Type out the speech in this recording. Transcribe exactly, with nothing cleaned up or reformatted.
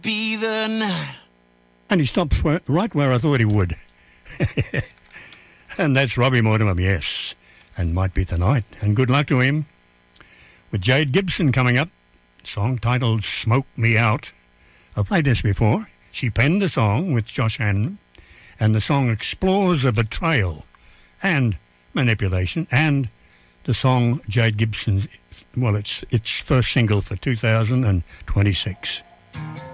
Be the night. And he stops where, right where I thought he would. And that's Robbie Mortimer, yes. And Might Be the Night. And good luck to him. With Jade Gibson coming up. Song titled Smoke Me Out. I've played this before. She penned the song with Josh Hannon. And the song explores a betrayal and manipulation. And the song Jade Gibson's, well, it's it's first single for two thousand twenty-six.